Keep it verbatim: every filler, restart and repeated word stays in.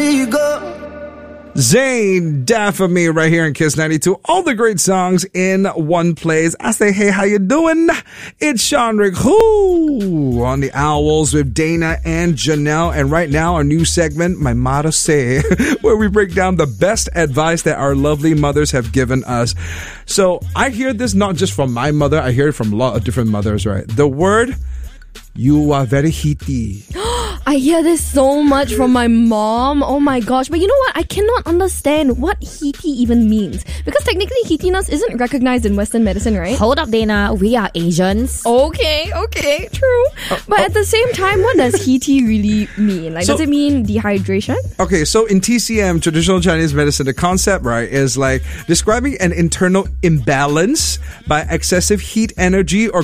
we go. Zayn, Daffy right here in Kiss ninety-two. All the great songs in one place. I say, hey, how you doing? It's Sean Rick Who on the Owls with Dana and Janelle. And right now, our new segment, My Motto Say, where we break down the best advice that our lovely mothers have given us. So I hear this not just from my mother, I hear it from a lot of different mothers, right? The word, you are very heaty. I hear this so much from my mom. Oh my gosh. But you know what? I cannot understand what heaty even means. Because technically heatiness isn't recognized in Western medicine, right? Hold up, Dana. We are Asians. Okay, okay, true. Uh, but oh. at the same time, what does heaty really mean? Like, so, does it mean dehydration? Okay, so in T C M, traditional Chinese medicine, the concept, right, is like describing an internal imbalance by excessive heat energy or